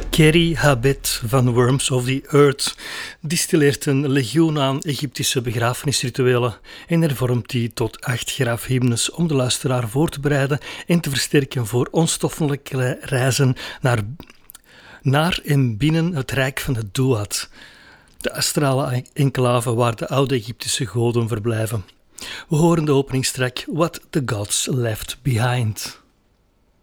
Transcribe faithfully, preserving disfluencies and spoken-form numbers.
Keri Habet van Worms of the Earth distilleert een legioen aan Egyptische begrafenisrituelen en hervormt die tot acht grafhymnes om de luisteraar voor te bereiden en te versterken voor onstoffelijke reizen naar, naar en binnen het rijk van de Duat, de astrale enclave waar de oude Egyptische goden verblijven. We horen de openingstrack What the Gods Left Behind.